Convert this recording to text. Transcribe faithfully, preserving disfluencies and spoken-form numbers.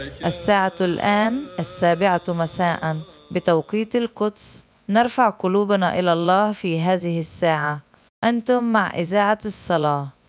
الساعة الآن السابعة مساء بتوقيت القدس. نرفع قلوبنا إلى الله في هذه الساعة. أنتم مع إذاعة الصلاة.